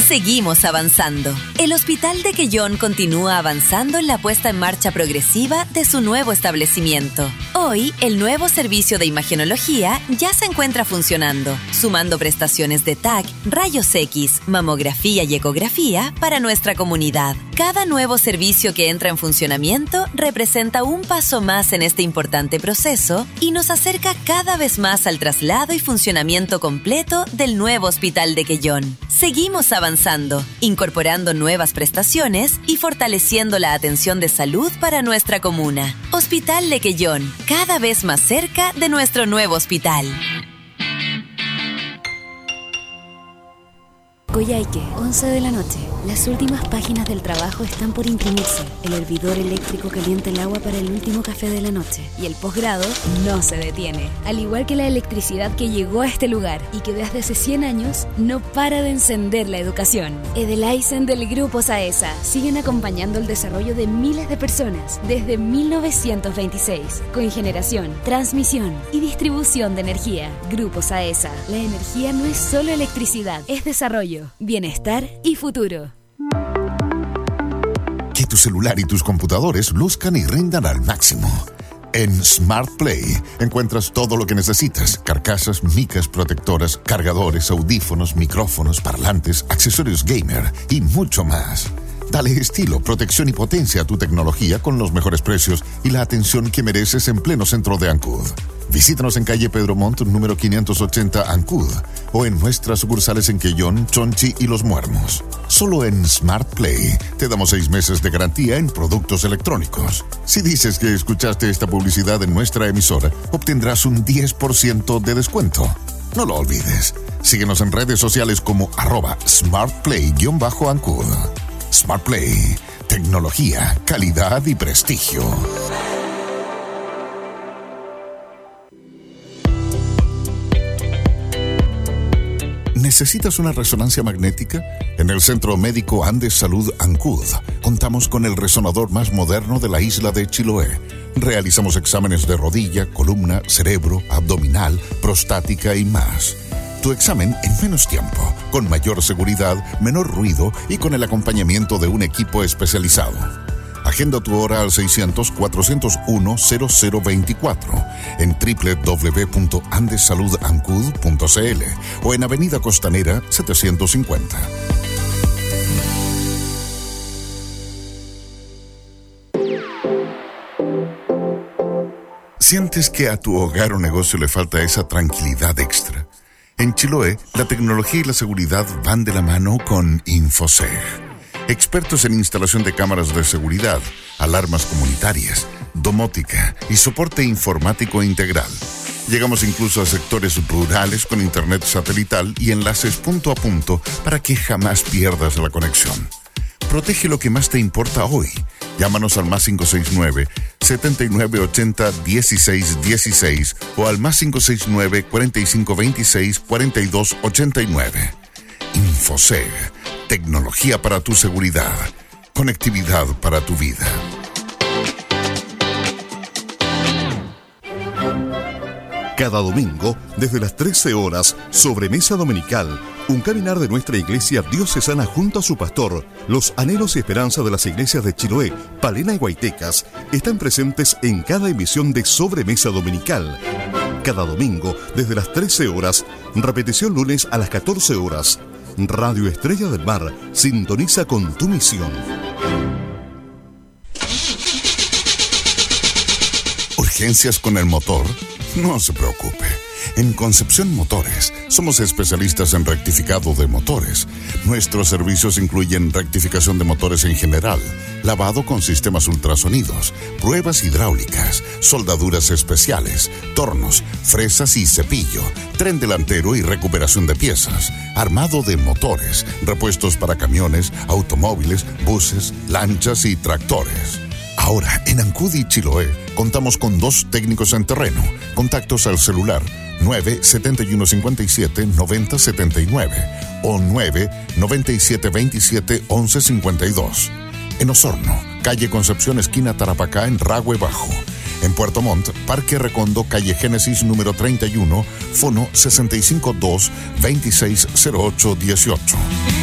seguimos avanzando. El Hospital de Quellón continúa avanzando en la puesta en marcha progresiva de su nuevo establecimiento. Hoy, el nuevo servicio de imagenología ya se encuentra funcionando, sumando prestaciones de TAC, rayos X, mamografía y ecografía para nuestra comunidad. Cada nuevo servicio que entra en funcionamiento representa un paso más en este importante proceso y nos acerca cada vez más al traslado y funcionamiento completo del nuevo Hospital de Quellón. Seguimos avanzando, incorporando nuevas prestaciones y fortaleciendo la atención de salud para nuestra comuna. Hospital de Quellón, cada vez más cerca de nuestro nuevo hospital. Coyhaique, 11 de la noche. Las últimas páginas del trabajo están por imprimirse. El hervidor eléctrico calienta el agua para el último café de la noche. Y el posgrado no se detiene. Al igual que la electricidad que llegó a este lugar y que desde hace 100 años no para de encender la educación. Edelaisen del Grupo Saesa siguen acompañando el desarrollo de miles de personas desde 1926 con generación, transmisión y distribución de energía. Grupo Saesa. La energía no es solo electricidad, es desarrollo, bienestar y futuro. Que tu celular y tus computadores luzcan y rindan al máximo. En Smart Play encuentras todo lo que necesitas: carcasas, micas protectoras, cargadores, audífonos, micrófonos, parlantes, accesorios gamer y mucho más. Dale estilo, protección y potencia a tu tecnología con los mejores precios y la atención que mereces en pleno centro de Ancud. Visítanos en calle Pedro Montt, número 580, Ancud, o en nuestras sucursales en Quellón, Chonchi y Los Muermos. Solo en Smart Play te damos 6 meses de garantía en productos electrónicos. Si dices que escuchaste esta publicidad en nuestra emisora, obtendrás un 10% de descuento. No lo olvides. Síguenos en redes sociales como @smartplay_Ancud. Smart Play, tecnología, calidad y prestigio. ¿Necesitas una resonancia magnética? En el Centro Médico Andes Salud Ancud contamos con el resonador más moderno de la isla de Chiloé. Realizamos exámenes de rodilla, columna, cerebro, abdominal, prostática y más. Tu examen en menos tiempo, con mayor seguridad, menor ruido y con el acompañamiento de un equipo especializado. Agenda tu hora al 600-401-0024 en www.andesaludancud.cl o en Avenida Costanera 750. ¿Sientes que a tu hogar o negocio le falta esa tranquilidad extra? En Chiloé, la tecnología y la seguridad van de la mano con Infoseg. Expertos en instalación de cámaras de seguridad, alarmas comunitarias, domótica y soporte informático integral. Llegamos incluso a sectores rurales con internet satelital y enlaces punto a punto para que jamás pierdas la conexión. Protege lo que más te importa hoy. Llámanos al +569 7980 1616 o al +569 4526 4289. Infoseg. Tecnología para tu seguridad. Conectividad para tu vida. Cada domingo, desde las 13 horas, Sobremesa Dominical, un caminar de nuestra iglesia diocesana junto a su pastor. Los anhelos y esperanzas de las iglesias de Chiloé, Palena y Guaitecas están presentes en cada emisión de Sobremesa Dominical. Cada domingo, desde las 13 horas, repetición lunes a las 14 horas. Radio Estrella del Mar sintoniza con tu misión. ¿Urgencias con el motor? No se preocupe. En Concepción Motores somos especialistas en rectificado de motores. Nuestros servicios incluyen rectificación de motores en general, lavado con sistemas ultrasonidos, pruebas hidráulicas, soldaduras especiales, tornos, fresas y cepillo, tren delantero y recuperación de piezas, armado de motores, repuestos para camiones, automóviles, buses, lanchas y tractores. Ahora, en Ancud y Chiloé, contamos con 2 técnicos en terreno. Contactos al celular 9-7157-9079 o 9-9727-1152. En Osorno, calle Concepción, esquina Tarapacá, en Ragüe Bajo. En Puerto Montt, Parque Recondo, calle Génesis número 31, fono 652-260818.